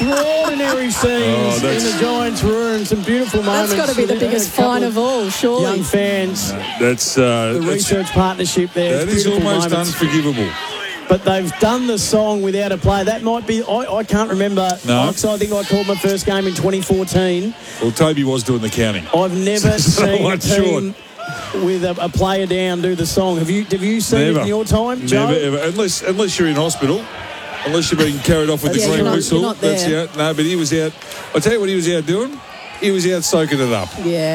extraordinary scenes in the Giants' room. Some beautiful moments. That's got to be the biggest fine of all, surely. Young fans. That's the research partnership there. That is almost unforgivable. But they've done the song without a play. That might be... I can't remember. No. I think I called my first game in 2014. Well, Toby was doing the counting. I've never seen a team with a player down do the song. Have you seen it in your time, Joe? Never, ever. Unless you're in hospital. Unless you're being carried off with the green whistle. You're not there. That's out. No, but he was out. I'll tell you what he was out doing. He was out soaking it up. Yeah.